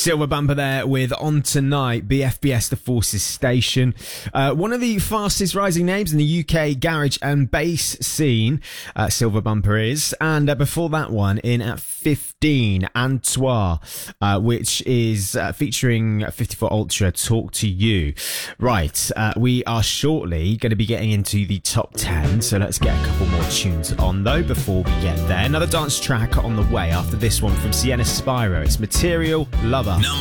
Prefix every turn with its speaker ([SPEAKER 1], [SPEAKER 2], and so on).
[SPEAKER 1] Silver Bumper there with On Tonight, BFBS The Forces Station. One of the fastest rising names in the UK garage and bass scene, Silver Bumper is. And before that one, in at 15, Antoine, which is featuring 54 Ultra, Talk to You. Right, we are shortly going to be getting into the top 10, so let's get a couple more tunes on though before we get there. Another dance track on the way after this one from Sienna Spyro. It's Material Lover.